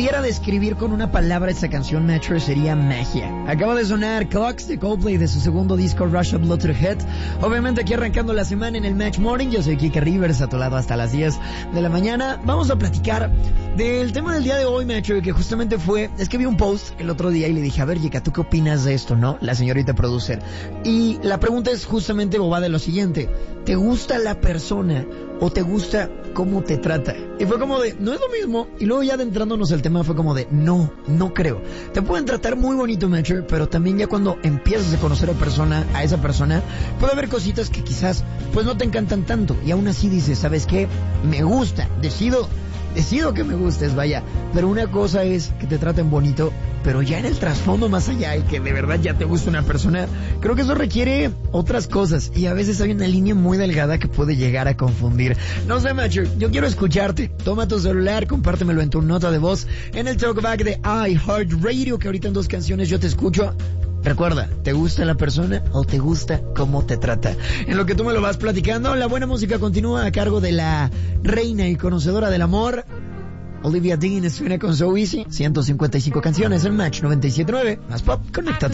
pudiera describir con una palabra esta canción, Metro, sería magia. Acaba de sonar Clocks de Coldplay de su segundo disco Rush of Blood to the Head. Obviamente aquí arrancando la semana en el Match Morning. Yo soy Kike Rivers, a tu lado hasta las 10 de la mañana. Vamos a platicar del tema del día de hoy, Metro, que justamente es que vi un post el otro día y le dije, a ver, Yeka, ¿tú qué opinas de esto, no? La señorita producer. Y la pregunta es justamente bobada de lo siguiente: ¿te gusta la persona o te gusta cómo te trata? Y fue como de, no es lo mismo. Y luego ya adentrándonos al tema fue como de, no creo. Te pueden tratar muy bonito, Metro, pero también ya cuando empiezas a conocer a esa persona, puede haber cositas que quizás pues no te encantan tanto. Y aún así dices, ¿sabes qué? Me gusta, decido que me gustes, vaya. Pero una cosa es que te traten bonito, pero ya en el trasfondo más allá y que de verdad ya te gusta una persona, creo que eso requiere otras cosas. Y a veces hay una línea muy delgada que puede llegar a confundir. No sé, Macho, yo quiero escucharte. Toma tu celular, compártemelo en tu nota de voz en el Talkback de iHeartRadio, que ahorita en 2 canciones yo te escucho. Recuerda, ¿te gusta la persona o te gusta cómo te trata? En lo que tú me lo vas platicando, la buena música continúa a cargo de la reina y conocedora del amor, Olivia Dean. Suena con So Easy. 155 canciones en Match 97.9. Más pop, conéctate.